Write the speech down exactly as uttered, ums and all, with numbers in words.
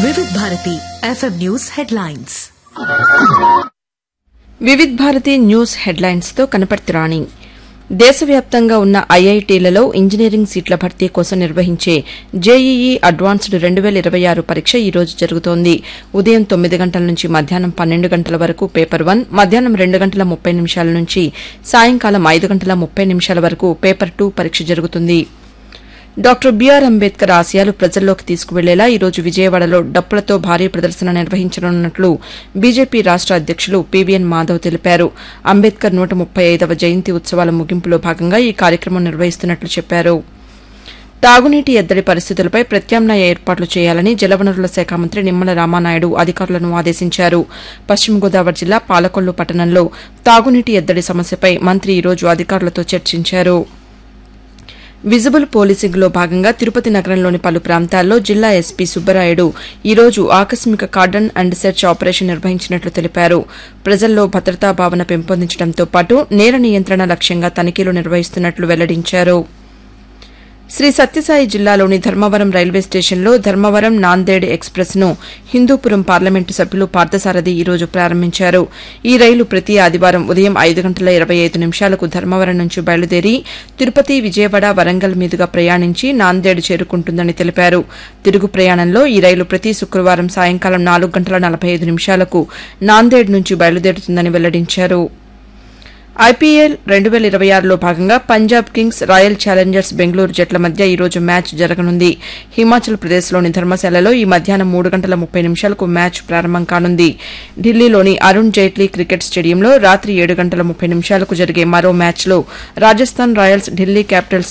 Vividh Bharati FM news headlines. Vividh Bharati news headlines తో కనపర్తి రాణి. దేశవ్యాప్తంగా ఉన్న ఐఐటీలలో ఇంజనీరింగ్ సీట్ల భర్తీ కోసం నిర్వహించే జేఈఈ అడ్వాన్స్డ్ రెండు వేల ఇరవై ఆరు పరీక్ష ఈ రోజు జరుగుతోంది. ఉదయం తొమ్మిది గంటల నుంచి మధ్యాహ్నం పన్నెండు గంటల వరకు పేపర్ వన్, మధ్యాహ్నం రెండు గంటల ముప్పై నిమిషాల నుంచి సాయంకాలం ఐదు గంటల ముప్పై నిమిషాల వరకు పేపర్ టూ పరీక్ష జరుగుతుంది. డాక్టర్ బీఆర్ అంబేద్కర్ ఆశయాలు ప్రజల్లోకి తీసుకువెళ్లేలా ఈ రోజు విజయవాడలో డప్పులతో భారీ ప్రదర్శన నిర్వహించనున్నట్లు బీజేపీ రాష్ట అధ్యక్షులు పీవీఎన్ మాధవ్ తెలిపారు. అంబేద్కర్ నూట ముప్పై ఐదవ జయంతి ఉత్సవాల ముగింపులో భాగంగా ఈ కార్యక్రమం నిర్వహిస్తున్నట్లు చెప్పారు. తాగునీటి ఎద్దడి పరిస్థితులపై ప్రత్యామ్నాయ ఏర్పాట్లు చేయాలని జలవనరుల శాఖ మంత్రి నిమ్మల రామానాయుడు అధికారులను ఆదేశించారు. పశ్చిమ గోదావరి జిల్లా పాలకొల్లు పట్టణంలో తాగునీటి ఎద్దడి సమస్యపై మంత్రి ఈ రోజు అధికారులతో చర్చించారు. విజిబుల్ పోలీసింగ్లో భాగంగా తిరుపతి నగరంలోని పలు ప్రాంతాల్లో జిల్లా ఎస్పీ సుబ్బరాయుడు ఈ రోజు ఆకస్మిక కార్డన్ అండ్ సెర్చ్ ఆపరేషన్ నిర్వహించినట్లు తెలిపారు. ప్రజల్లో భద్రతా భావన పెంపొందించడంతో పాటు నేర నియంత్రణ లక్ష్యంగా తనిఖీలు నిర్వహిస్తున్నట్లు వెల్లడించారు. శ్రీ సత్యసాయి జిల్లాలోని ధర్మవరం రైల్వే స్టేషన్లో ధర్మవరం నాందేడ్ ఎక్స్ప్రెస్ ను హిందూపురం పార్లమెంటు సభ్యులు పార్థసారథి ఈ రోజు ప్రారంభించారు. ఈ రైలు ప్రతి ఆదివారం ఉదయం ఐదు గంటల ఇరవై ఐదు నిమిషాలకు ధర్మవరం నుంచి బయలుదేరి తిరుపతి, విజయవాడ, వరంగల్ మీదుగా ప్రయాణించి నాందేడ్ చేరుకుంటుందని తెలిపారు. తిరుగు ప్రయాణంలో ఈ రైలు ప్రతి శుక్రవారం సాయంకాలం నాలుగు గంటల నలభై ఐదు నిమిషాలకు నాందేడ్ నుంచి బయలుదేరుతుందని వెల్లడించారు. ఐపీఎల్ రెండు వేల ఇరవై ఆరులో భాగంగా Punjab Kings, royal Challengers Bengaluru జట్ల మధ్య ఈ రోజు మ్యాచ్ జరగనుంది. హిమాచల్ ప్రదేశ్లోని ధర్మశాలలో ఈ మధ్యాహ్నం మూడు గంటల ముప్పై నిమిషాలకు మ్యాచ్ ప్రారంభం కానుంది. ఢిల్లీలోని అరుణ్ జైట్లీ క్రికెట్ స్టేడియంలో రాత్రి ఏడు గంటల ముప్పై నిమిషాలకు జరిగే మరో మ్యాచ్లో రాజస్థాన్ రాయల్స్ ఢిల్లీ క్యాపిటల్స్